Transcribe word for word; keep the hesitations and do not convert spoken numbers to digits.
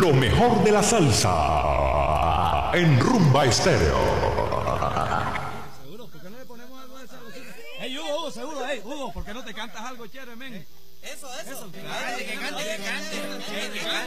Lo mejor de la salsa en Rumba Estéreo. Seguro, ¿por qué no le ponemos algo de sabrosito? Ey, Hugo, Hugo, seguro, ey, Hugo, ¿por qué no te cantas algo chévere, men? Eso, eso. Eso, Que cante, que cante, que cante.